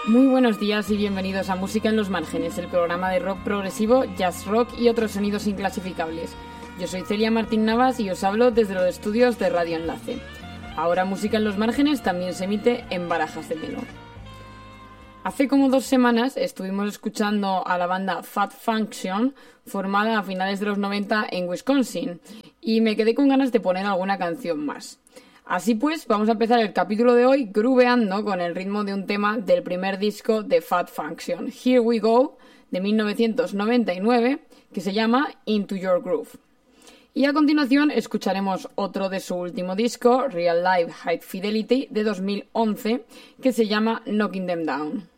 Muy buenos días y bienvenidos a Música en los Márgenes, el programa de rock progresivo, jazz rock y otros sonidos inclasificables. Yo soy Celia Martín Navas y os hablo desde los estudios de Radio Enlace. Ahora Música en los Márgenes también se emite en Barajas de Melo. Hace como 2 semanas estuvimos escuchando a la banda Fat Function, formada a finales de los 90 en Wisconsin, y me quedé con ganas de poner alguna canción más. Así pues, vamos a empezar el capítulo de hoy grooveando con el ritmo de un tema del primer disco de Fat Function, Here We Go, de 1999, que se llama Into Your Groove. Y a continuación escucharemos otro de su último disco, Real Life High Fidelity, de 2011, que se llama Knocking Them Down.